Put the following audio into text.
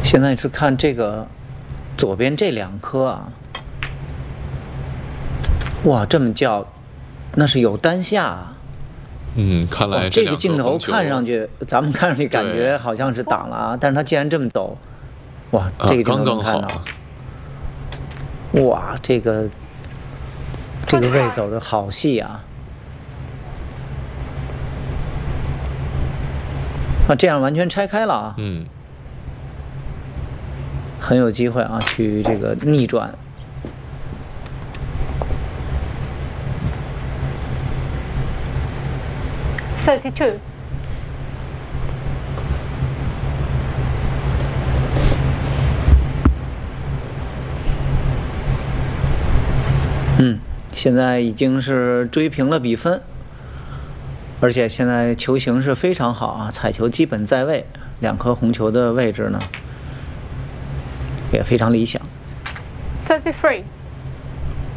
现在是看这个左边这2颗啊，哇，这么叫，那是有单下啊。 看来这个镜头看上去，咱们看上去感觉好像是挡了啊，但是它既然这么陡，哇，这个镜头能看到，哇，这个位走的好细啊。这样完全拆开了啊。很有机会啊，去这个逆转。 32. ”现在已经是追平了比分，而且现在球形是非常好啊，彩球基本在位，2颗红球的位置呢也非常理想。 33.